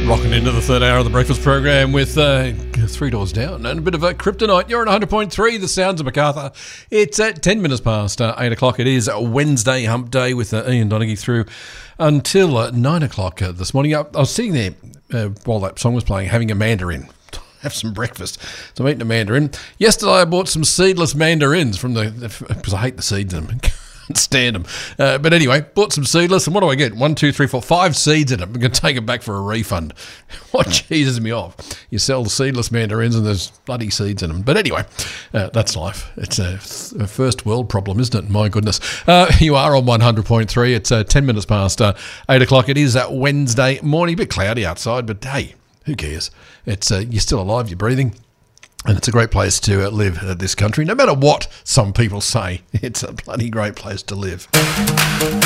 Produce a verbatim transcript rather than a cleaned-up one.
Rocking into the third hour of the breakfast program with uh, Three Doors Down and a bit of a kryptonite. You're at one hundred point three, the sounds of Macarthur. It's at ten minutes past uh, eight o'clock. It is Wednesday hump day with uh, Ian Donaghy through until uh, nine o'clock uh, this morning. I, I was sitting there uh, while that song was playing, having a mandarin. Have some breakfast. So I'm eating a mandarin. Yesterday I bought some seedless mandarins from the, because I hate the seeds in them. Stand them. Uh, but anyway, bought some seedless, and what do I get? One, two, three, four, five seeds in them. I'm going to take them back for a refund. What cheeses me off? You sell the seedless mandarins and there's bloody seeds in them. But anyway, uh, that's life. It's a, a first world problem, isn't it? My goodness. Uh, you are on one hundred point three. It's uh, ten minutes past uh, eight o'clock. It is uh, Wednesday morning. A bit cloudy outside, but hey, who cares? It's uh, you're still alive, you're breathing. And it's a great place to uh, live in this country. No matter what some people say, it's a bloody great place to live.